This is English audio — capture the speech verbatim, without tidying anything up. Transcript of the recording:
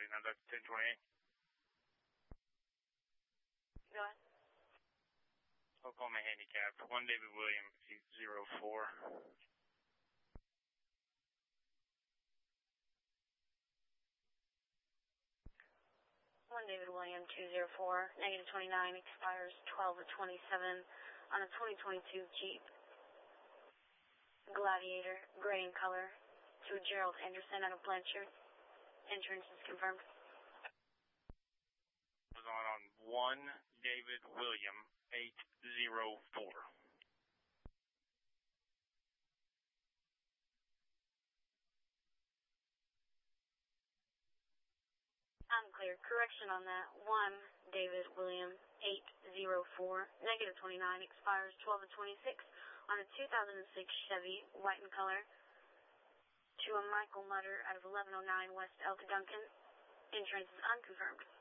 now that's ten twenty-eight. Go ahead. Oklahoma handicapped, one David William, eight zero four. one David William, two zero four, negative twenty-nine, expires twelve of twenty-seven on a twenty twenty-two Jeep Gladiator, gray in color, to Gerald Anderson out of Blanchard. Insurance is confirmed. Was on on one David William, eight zero four. I'm clear. Correction on that. one David William, eight zero four, negative twenty-nine, expires twelve of twenty-six on a two thousand six Chevy, white in color, to a Michael Mutter out of eleven oh nine West Elka Duncan. Insurance is unconfirmed.